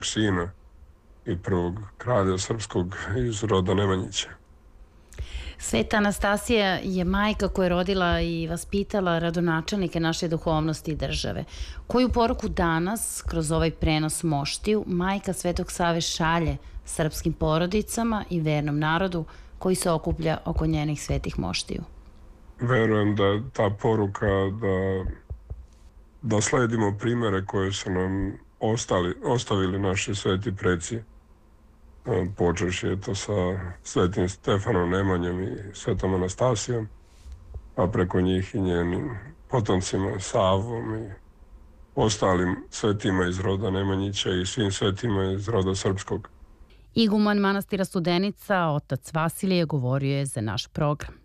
sina i prvog kralja srpskog iz roda Nemanjića. Sveta Anastasija je majka koja je rodila i vaspitala radonačelnike naše duhovnosti i države. Koju poruku danas, kroz ovaj prenos moštiju, majka Svetog Save šalje srpskim porodicama i vernom narodu koji se okuplja oko njenih svetih moštiju? Verujem da ta poruka da sledimo primere koje su nam ostavili naši sveti preci, počeš je to sa svetim Stefanom Nemanjom i svetom Anastasijom, a preko njih i njenim potomcima Savom i ostalim svetima iz roda Nemanjića i svim svetima iz roda srpskog. Iguman manastira Studenica, otac Vasilije, govorio je za naš program.